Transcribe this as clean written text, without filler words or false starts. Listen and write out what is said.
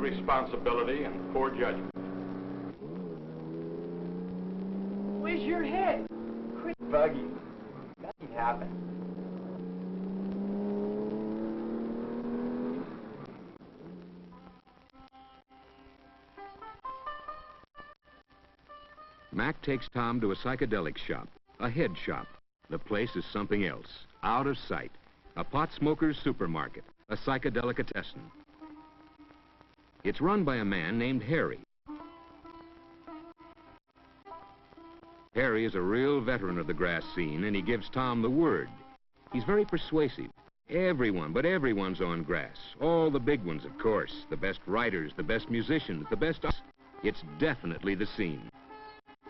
irresponsibility and poor judgment. Where's your head? Quit buggy. Nothing happened. Mac takes Tom to a psychedelic shop, a head shop. The place is something else, out of sight. A pot smoker's supermarket, a psychedelicatessen. It's run by a man named Harry. Harry is a real veteran of the grass scene, and he gives Tom the word. He's very persuasive. Everyone, but everyone's on grass. All the big ones, of course. The best writers, the best musicians, the best... It's definitely the scene.